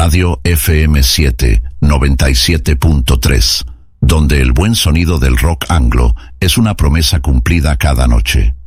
Radio FM7 97.3, donde el buen sonido del rock anglo es una promesa cumplida cada noche.